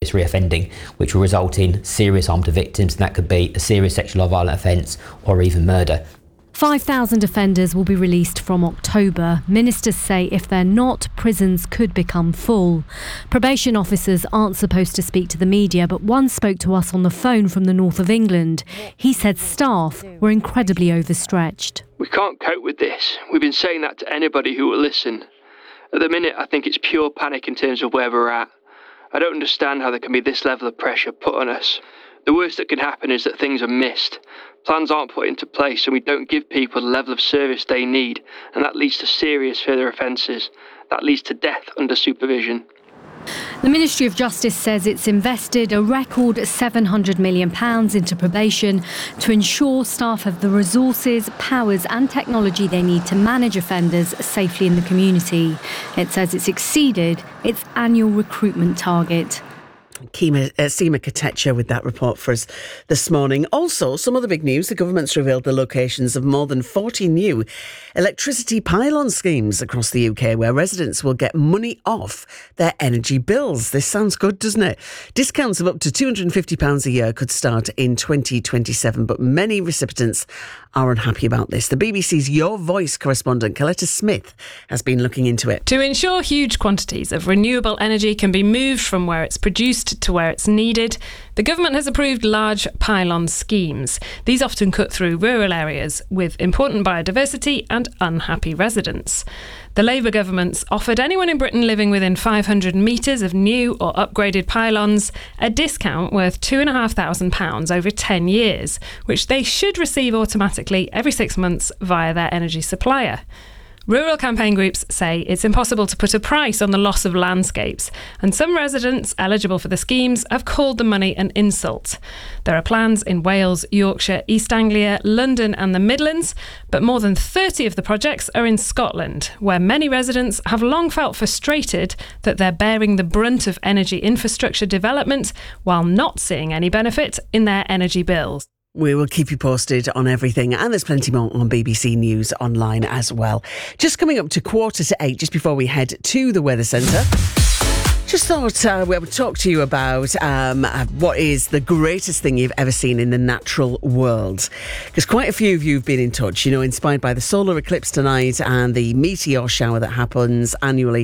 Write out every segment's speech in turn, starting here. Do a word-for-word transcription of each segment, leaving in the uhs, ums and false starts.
serious reoffending, which will result in serious harm to victims, and that could be a serious sexual or violent offence or even murder. five thousand offenders will be released from October. Ministers say if they're not, prisons could become full. Probation officers aren't supposed to speak to the media, but one spoke to us on the phone from the north of England. He said staff were incredibly overstretched. We can't cope with this. We've been saying that to anybody who will listen. At the minute, I think it's pure panic in terms of where we're at. I don't understand how there can be this level of pressure put on us. The worst that can happen is that things are missed. Plans aren't put into place and we don't give people the level of service they need, and that leads to serious further offences. That leads to death under supervision. The Ministry of Justice says it's invested a record seven hundred million pounds into probation to ensure staff have the resources, powers and technology they need to manage offenders safely in the community. It says it's exceeded its annual recruitment target. Kima, uh, Seema Katecha with that report for us this morning. Also, some other big news. The government's revealed the locations of more than forty new electricity pylon schemes across the U K where residents will get money off their energy bills. This sounds good, doesn't it? Discounts of up to two hundred fifty pounds a year could start in twenty twenty-seven, but many recipients are unhappy about this. The B B C's Your Voice correspondent, Coletta Smith, has been looking into it. To ensure huge quantities of renewable energy can be moved from where it's produced to where it's needed, the government has approved large pylon schemes. These often cut through rural areas with important biodiversity and unhappy residents. The Labour government's offered anyone in Britain living within five hundred metres of new or upgraded pylons a discount worth two thousand five hundred pounds over ten years, which they should receive automatically every six months via their energy supplier. Rural campaign groups say it's impossible to put a price on the loss of landscapes, and some residents eligible for the schemes have called the money an insult. There are plans in Wales, Yorkshire, East Anglia, London and the Midlands, but more than thirty of the projects are in Scotland, where many residents have long felt frustrated that they're bearing the brunt of energy infrastructure development while not seeing any benefit in their energy bills. We will keep you posted on everything, and there's plenty more on B B C News Online as well. Just coming up to quarter to eight, just before we head to the weather centre. Just thought uh, we would talk to you about um, what is the greatest thing you've ever seen in the natural world. Because quite a few of you have been in touch, you know, inspired by the solar eclipse tonight and the meteor shower that happens annually.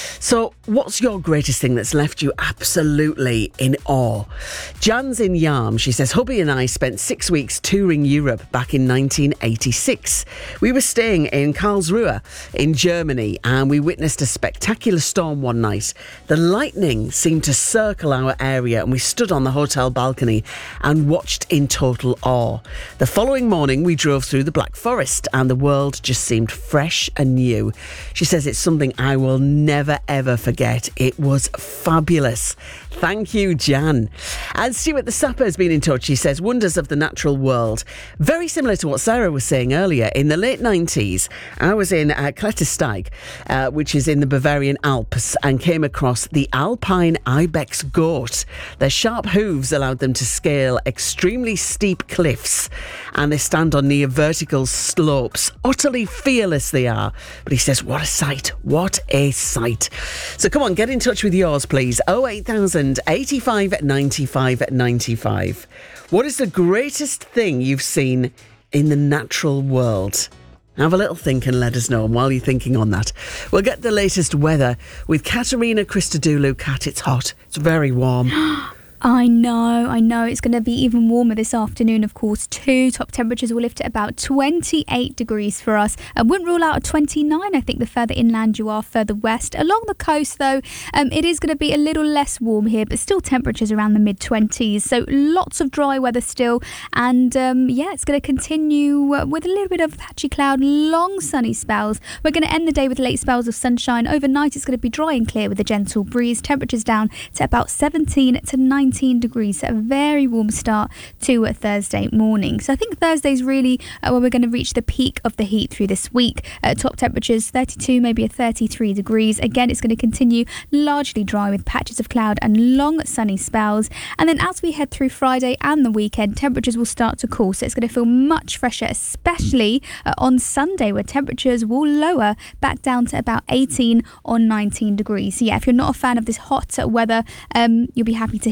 So what's your greatest thing that's left you absolutely in awe? Jan's in Yarm. She says, hubby and I spent six weeks touring Europe back in nineteen eighty-six. We were staying in Karlsruhe in Germany and we witnessed a spectacular storm one night. The lightning seemed to circle our area and we stood on the hotel balcony and watched in total awe. The following morning we drove through the Black Forest and the world just seemed fresh and new. She says it's something I will never ever forget. It was fabulous. Thank you, Jan. And Stuart the Sapper has been in touch. He says wonders of the natural world. Very similar to what Sarah was saying earlier. In the late nineties, I was in uh, Klettersteig, uh, which is in the Bavarian Alps, and came across the Alpine Ibex goat. Their sharp hooves allowed them to scale extremely steep cliffs, and they stand on near vertical slopes. Utterly fearless they are. But he says, what a sight. What a sight. So come on, get in touch with yours, please. oh eight thousand, eighty-five, ninety-five, ninety-five. What is the greatest thing you've seen in the natural world? Have a little think and let us know. And while you're thinking on that, we'll get the latest weather with Katerina Christodoulou. Kat, it's hot. It's very warm. I know, I know. It's going to be even warmer this afternoon, of course, too. Top temperatures will lift at about twenty-eight degrees for us. I wouldn't rule out a twenty-nine, I think, the further inland you are, further west. Along the coast, though, um, it is going to be a little less warm here, but still temperatures around the mid-twenties. So lots of dry weather still. And, um, yeah, it's going to continue uh, with a little bit of patchy cloud, long sunny spells. We're going to end the day with late spells of sunshine. Overnight, it's going to be dry and clear with a gentle breeze. Temperatures down to about seventeen to nineteen degrees. A very warm start to a Thursday morning. So I think Thursday's really uh, where we're going to reach the peak of the heat through this week. Uh, top temperatures thirty-two, maybe a thirty-three degrees. Again, it's going to continue largely dry with patches of cloud and long sunny spells. And then as we head through Friday and the weekend, temperatures will start to cool. So it's going to feel much fresher, especially uh, on Sunday, where temperatures will lower back down to about eighteen or nineteen degrees. So yeah, if you're not a fan of this hot weather, um, you'll be happy to